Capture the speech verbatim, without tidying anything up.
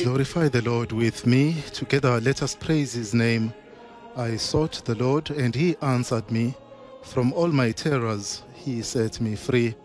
Glorify the Lord with me. Together let us praise his name. I sought the Lord and he answered me. From all my terrors he set me free.